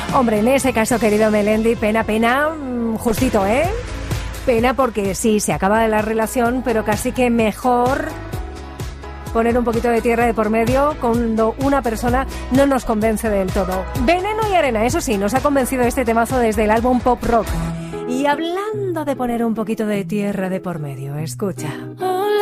Hombre, en ese caso, querido Melendi, pena, justito, ¿eh? Pena porque sí, se acaba la relación, pero casi que mejor poner un poquito de tierra de por medio cuando una persona no nos convence del todo. Veneno y arena, eso sí, nos ha convencido este temazo desde el álbum Pop Rock. Y hablando de poner un poquito de tierra de por medio, escucha.